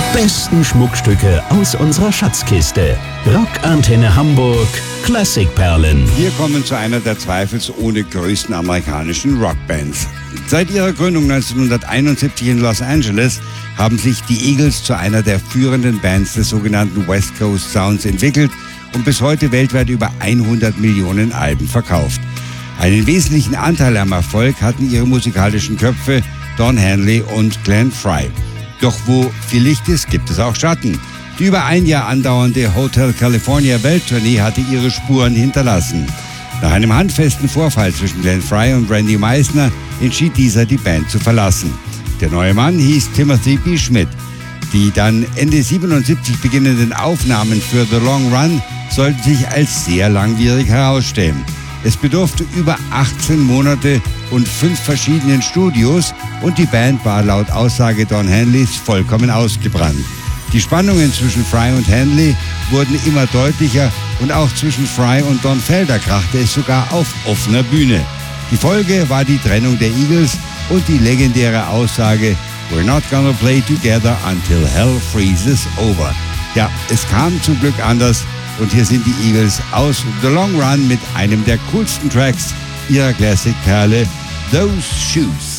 besten Schmuckstücke aus unserer Schatzkiste. Rockantenne Hamburg Klassikperlen. Wir kommen zu einer der zweifelsohne größten amerikanischen Rockbands. Seit ihrer Gründung 1971 in Los Angeles haben sich die Eagles zu einer der führenden Bands des sogenannten West Coast Sounds entwickelt und bis heute weltweit über 100 Millionen Alben verkauft. Einen wesentlichen Anteil am Erfolg hatten ihre musikalischen Köpfe Don Henley und Glenn Frey. Doch wo viel Licht ist, gibt es auch Schatten. Die über ein Jahr andauernde Hotel California Welttournee hatte ihre Spuren hinterlassen. Nach einem handfesten Vorfall zwischen Glenn Frey und Randy Meisner entschied dieser, die Band zu verlassen. Der neue Mann hieß Timothy B. Schmidt. Die dann Ende 77 beginnenden Aufnahmen für The Long Run sollten sich als sehr langwierig herausstellen. Es bedurfte über 18 Monate und 5 verschiedenen Studios und die Band war laut Aussage Don Henleys vollkommen ausgebrannt. Die Spannungen zwischen Frey und Henley wurden immer deutlicher und auch zwischen Frey und Don Felder krachte es sogar auf offener Bühne. Die Folge war die Trennung der Eagles und die legendäre Aussage "We're not gonna play together until hell freezes over". Ja, es kam zum Glück anders und hier sind die Eagles aus The Long Run mit einem der coolsten Tracks ihrer Classic-Perle "Those Shoes".